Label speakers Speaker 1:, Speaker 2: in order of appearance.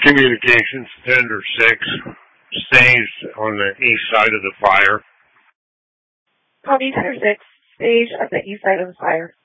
Speaker 1: Communications Tender 6 stays on the east side of the fire.
Speaker 2: Copy Tender 6, stage at the east side of the fire.